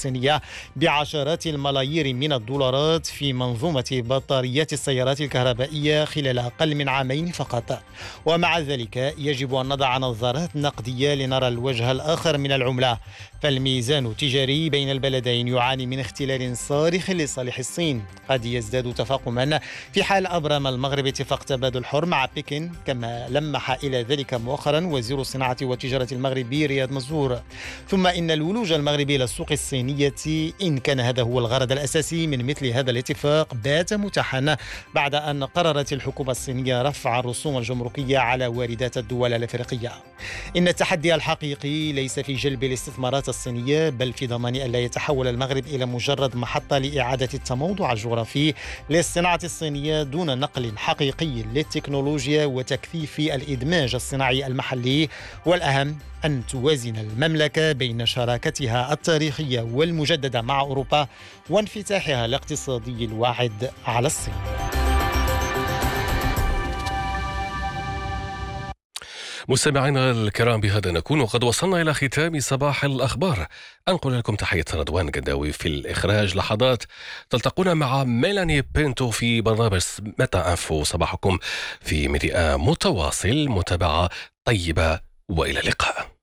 الصينية بعشرات الملايير من الدولارات في منظومة بطاريات السيارات الكهربائية خلال أقل من عامين فقط. ومع ذلك يجب أن نضع نظارات نقدية لنرى الوجه الآخر من العملة، فالميزان التجاري بين البلدين يعاني من اختلال صارخ لصالح الصين قد يزداد تفاقما في حال أبرم المغرب اتفاق تبادل حر مع بكين، كما لمح إلى ذلك مؤخرا وزير الصناعة والتجارة المغربي رياض مزور. ثم إن الولوج المغربي إلى السوق الصينية، إن كان هذا هو الغرض الأساسي من مثل هذا الاتفاق، بات متاحا بعد أن قررت الحكومة الصينية رفع الرسوم الجمركية على واردات الدول الأفريقية. إن التحدي الحقيقي ليس في جلب الاستثمارات الصينية، بل في ضمان أن لا يتحول المغرب إلى مجرد محطة لإعادة التموضع الجغرافي للصناعة الصينية دون نقل حقيقي للتكنولوجيا وتكثيف الإدماج الصناعي المحلي. والأهم أن توازن المملكة بين شراكتها التاريخية والمجددة مع أوروبا وانفتاحها الاقتصادي الواعد على الصين. مستمعينا الكرام، بهذا نكون قد وصلنا إلى ختام صباح الأخبار. أنقل لكم تحية رضوان قداوي في الإخراج. لحظات تلتقون مع ميلاني بينتو في برنامج متى أنفو. صباحكم في ملء متواصل، متابعة طيبة وإلى اللقاء.